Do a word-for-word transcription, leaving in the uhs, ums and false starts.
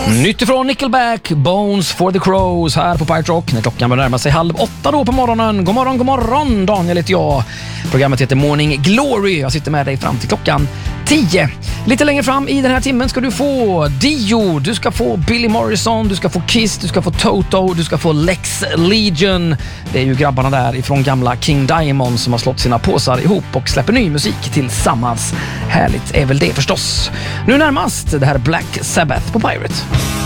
Nytt ifrån Nickelback, Bones for the Crows här på Pirate Rock när klockan börjar närma sig halv åtta då på morgonen. God morgon, god morgon, Daniel heter jag. Programmet heter Morning Glory. Jag sitter med dig fram till klockan tio. Lite längre fram i den här timmen ska du få Dio, du ska få Billy Morrison, du ska få Kiss, du ska få Toto, du ska få Lex Legion. Det är ju grabbarna där ifrån gamla King Diamond som har slått sina påsar ihop och släpper ny musik tillsammans. Härligt är väl det förstås. Nu närmast det här Black Sabbath på Pirate.